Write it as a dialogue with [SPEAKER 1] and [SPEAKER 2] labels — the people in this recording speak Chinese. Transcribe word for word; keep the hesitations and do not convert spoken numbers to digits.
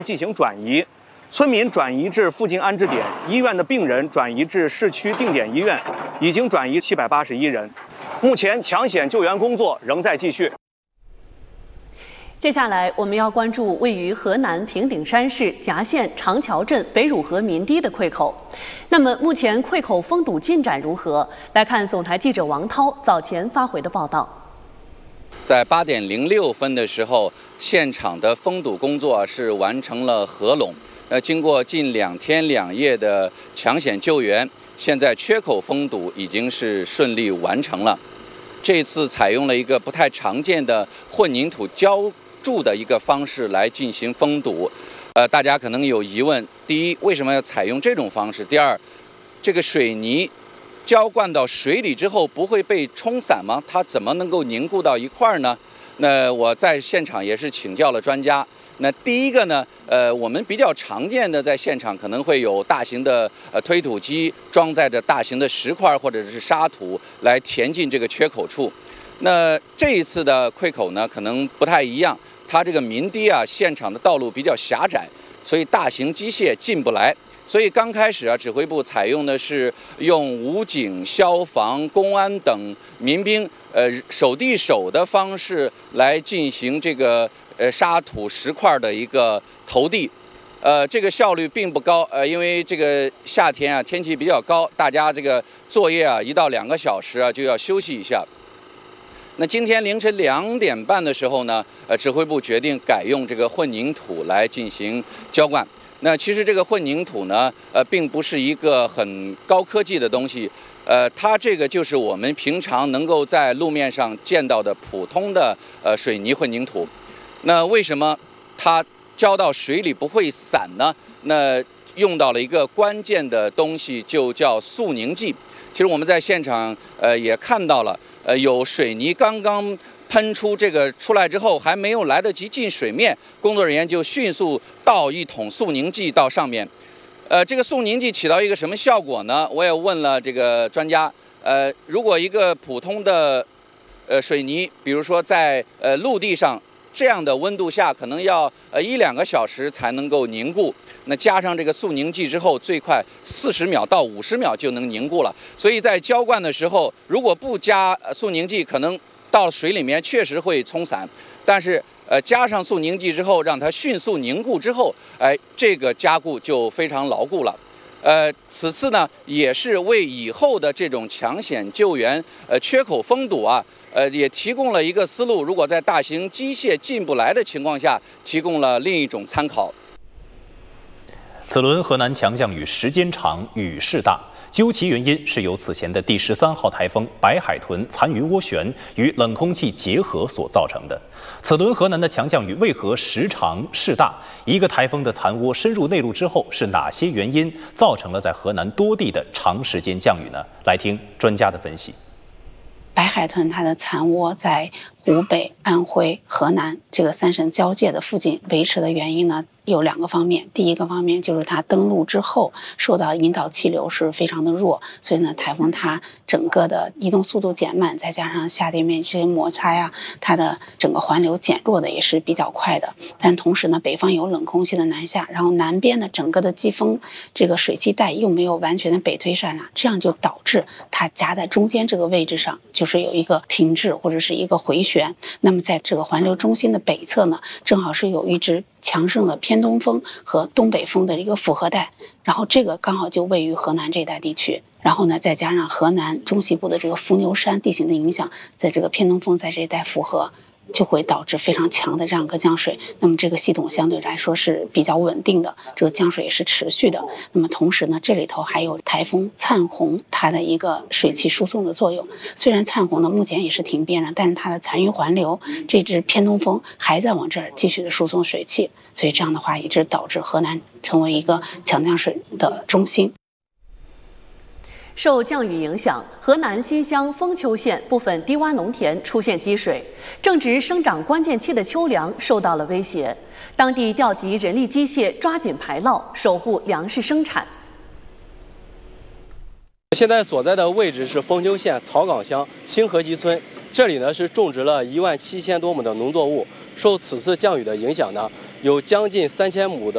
[SPEAKER 1] 进行转移，村民转移至附近安置点，医院的病人转移至市区定点医院，已经转移七百八十一人。目前抢险救援工作仍在继续。
[SPEAKER 2] 接下来我们要关注位于河南平顶山市夹县长桥镇北汝河民堤的溃口。那么目前溃口封堵进展如何？来看总台记者王涛早前发回的报道。
[SPEAKER 3] 在八点零六分的时候，现场的封堵工作是完成了合拢。呃，经过近两天两夜的抢险救援，现在缺口封堵已经是顺利完成了。这次采用了一个不太常见的混凝土浇筑的一个方式来进行封堵。呃，大家可能有疑问：第一，为什么要采用这种方式？第二，这个水泥浇灌到水里之后不会被冲散吗？它怎么能够凝固到一块儿呢？那我在现场也是请教了专家。那第一个呢，呃，我们比较常见的在现场可能会有大型的呃推土机装载着大型的石块或者是沙土来填进这个缺口处。那这一次的溃口呢，可能不太一样。它这个民堤啊，现场的道路比较狭窄，所以大型机械进不来。所以刚开始啊，指挥部采用的是用武警、消防、公安等民兵，呃，手递手的方式来进行这个呃沙土石块的一个投递。呃，这个效率并不高，呃，因为这个夏天啊，天气比较高，大家这个作业啊，一到两个小时啊，就要休息一下。那今天凌晨两点半的时候呢，呃，指挥部决定改用这个混凝土来进行浇灌。那其实这个混凝土呢，呃，并不是一个很高科技的东西，呃，它这个就是我们平常能够在路面上见到的普通的呃水泥混凝土。那为什么它浇到水里不会散呢？那用到了一个关键的东西，就叫速凝剂。其实我们在现场呃也看到了。呃，有水泥刚刚喷出这个出来之后，还没有来得及进水面，工作人员就迅速倒一桶速凝剂到上面。呃，这个速凝剂起到一个什么效果呢？我也问了这个专家。呃，如果一个普通的呃水泥，比如说在呃陆地上这样的温度下，可能要呃一两个小时才能够凝固。那加上这个速凝剂之后，最快四十秒到五十秒就能凝固了。所以在浇灌的时候，如果不加速凝剂，可能到水里面确实会冲散。但是呃加上速凝剂之后，让它迅速凝固之后，哎，这个加固就非常牢固了。呃，此次呢，也是为以后的这种抢险救援、呃缺口封堵啊，呃，也提供了一个思路。如果在大型机械进不来的情况下，提供了另一种参考。
[SPEAKER 4] 此轮河南强降雨时间长，雨势大，究其原因是由此前的第十三号台风白海豚残余涡旋与冷空气结合所造成的。此轮河南的强降雨为何时长势大？一个台风的残涡深入内陆之后，是哪些原因造成了在河南多地的长时间降雨呢？来听专家的分析。
[SPEAKER 5] 白海豚它的残涡在湖北、安徽、河南这个三省交界的附近维持的原因呢，有两个方面。第一个方面就是它登陆之后受到引导气流是非常的弱，所以呢，台风它整个的移动速度减慢，再加上下地面这些摩擦呀，它的整个环流减弱的也是比较快的。但同时呢，北方有冷空气的南下，然后南边的整个的季风这个水汽带又没有完全的北推上来，这样就导致它夹在中间这个位置上，就是有一个停滞或者是一个回旋。那么在这个环流中心的北侧呢，正好是有一支强盛的偏东风和东北风的一个复合带，然后这个刚好就位于河南这一带地区。然后呢，再加上河南中西部的这个伏牛山地形的影响，在这个偏东风在这一带复合，就会导致非常强的这样一个降水。那么这个系统相对来说是比较稳定的，这个降水也是持续的。那么同时呢，这里头还有台风灿红它的一个水汽输送的作用。虽然灿红呢目前也是停边了，但是它的残余环流这支偏东风还在往这儿继续的输送水汽，所以这样的话一直导致河南成为一个强降水的中心。
[SPEAKER 2] 受降雨影响，河南新乡封丘县部分低洼农田出现积水，正值生长关键期的秋粮受到了威胁。当地调集人力机械抓紧排涝，守护粮食生产。
[SPEAKER 6] 现在所在的位置是封丘县草岗乡清河集村，这里呢是种植了一万七千多亩的农作物。受此次降雨的影响呢，有将近三千亩的